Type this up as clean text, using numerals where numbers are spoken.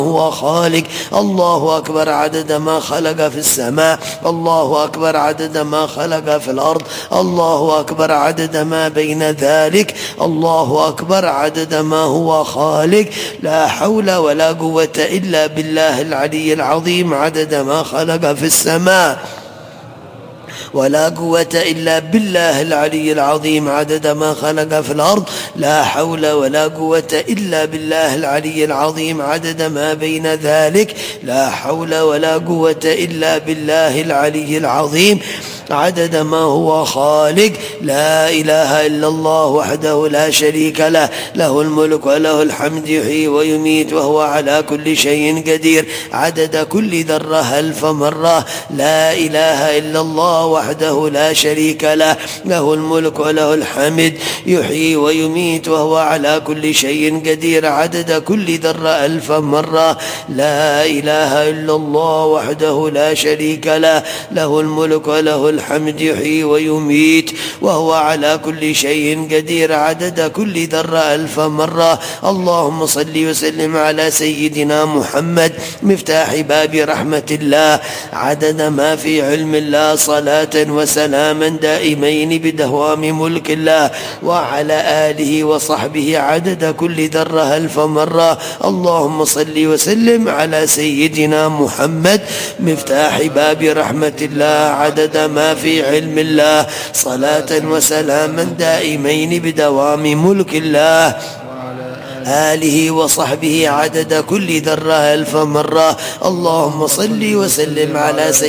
هو خالق. الله أكبر عدد ما خلق في السماء، الله أكبر عدد ما خلق في الأرض، الله أكبر عدد ما بين ذلك، الله أكبر عدد ما هو خالق. لا حول ولا قوة إلا بالله العلي العظيم عدد ما خلق في السماء، ولا قوة إلا بالله العلي العظيم عدد ما خلق في الأرض. لا حول ولا قوة إلا بالله العلي العظيم عدد ما بين ذلك. لا حول ولا قوة إلا بالله العلي العظيم عدد ما هو خالق. لا إله إلا الله وحده لا شريك له، له الملك وله الحمد يحيي ويميت وهو على كل شيء قدير عدد كل ذرة 1000 مرة. لا إله إلا الله وحده لا شريك له، له الملك وله الحمد يحيي ويميت وهو على كل شيء قدير عدد كل ذرة 1000 مرة. لا إله إلا الله وحده لا شريك له، له الملك وله الحمد يحيي ويميت وهو على كل شيء قدير عدد كل ذرة 1000 مرة. اللهم صل وسلم على سيدنا محمد مفتاح باب رحمة الله عدد ما في علم الله، صلاة وسلاما دائمين بدوام ملك الله، وعلى آله وصحبه عدد كل ذرة 1000 مرة. اللهم صل وسلم على سيدنا محمد مفتاح باب رحمة الله عدد ما في علم الله، صلاة وسلاما دائمين بدوام ملك الله، آله وصحبه عدد كل ذرة 1000 مرة. اللهم صل وسلم على سيدنا